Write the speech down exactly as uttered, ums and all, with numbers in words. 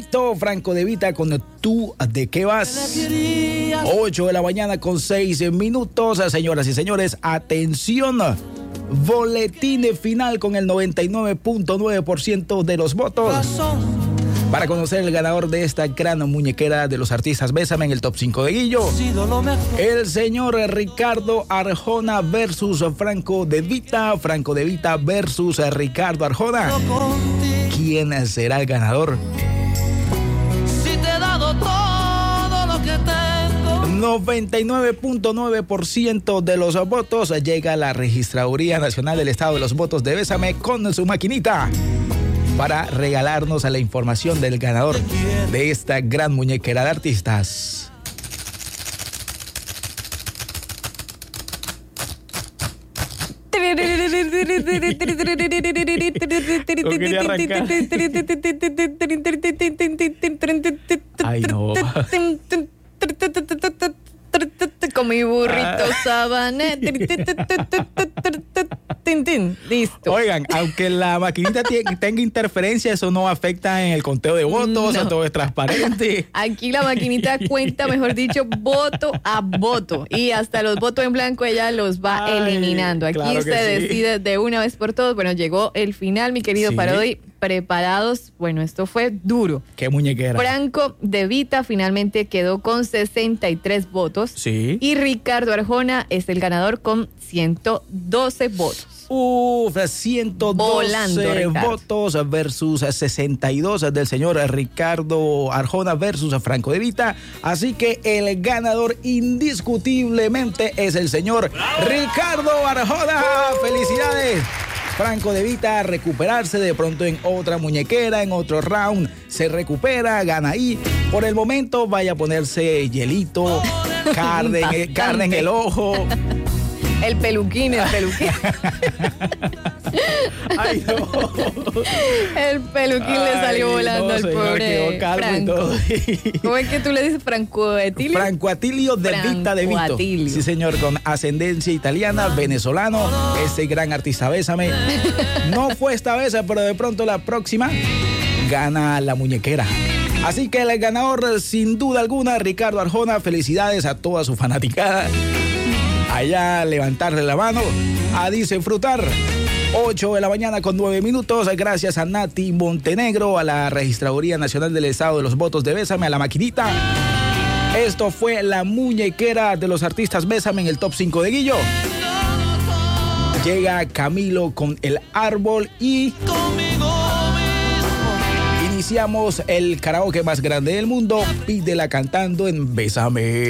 Franco De Vita con Tú de qué vas. ocho de la mañana con seis minutos. Señoras y señores, atención. Boletín final con el noventa y nueve punto nueve por ciento de los votos para conocer el ganador de esta gran muñequera de los artistas Bésame en el top cinco de Guillo. El señor Ricardo Arjona versus Franco De Vita. Franco De Vita versus Ricardo Arjona. ¿Quién será el ganador? noventa y nueve punto nueve por ciento de los votos llega a la Registraduría Nacional del Estado de los Votos de Bésame con su maquinita para regalarnos a la información del ganador de esta gran muñequera de artistas. No quería arrancar. Ay, no. Con mi burrito sabanés. Listo. Oigan, aunque la maquinita tenga interferencia, eso no afecta en el conteo de votos, no. Todo es transparente. Aquí la maquinita cuenta, mejor dicho, voto a voto. Y hasta los votos en blanco ella los va Ay, eliminando. Aquí claro se decide sí. de una vez por todos. Bueno, llegó el final, mi querido sí. Parodi. Preparados, bueno, esto fue duro. Qué muñequera. Franco De Vita finalmente quedó con sesenta y tres votos. Sí. Y Ricardo Arjona es el ganador con ciento doce votos. Uf, ciento doce Volando, votos versus sesenta y dos del señor Ricardo Arjona versus Franco De Vita. Así que el ganador indiscutiblemente es el señor ¡Bravo! Ricardo Arjona. ¡Felicidades! Franco De Vita a recuperarse de pronto en otra muñequera, en otro round, se recupera, gana ahí. Por el momento vaya a ponerse hielito, carne, carne en el ojo. El peluquín, el peluquín. Ay, no. El peluquín Ay, le salió volando no, al señor, pobre Franco. ¿Cómo es que tú le dices Franco Atilio? Franco Atilio De Vita De Vito. Atilio. Sí, señor, con ascendencia italiana, venezolano, ese gran artista Bésame. No fue esta vez, pero de pronto la próxima gana la muñequera. Así que el ganador, sin duda alguna, Ricardo Arjona. Felicidades a toda su fanaticada. Allá levantarle la mano, a disfrutar. ocho de la mañana con nueve minutos. Gracias a Nati Montenegro, a la Registraduría Nacional del Estado de los Votos de Bésame, a la maquinita. Esto fue la muñequera de los artistas Bésame en el top cinco de Guillo. Llega Camilo con El Árbol y iniciamos el karaoke más grande del mundo. Pídela cantando en Bésame.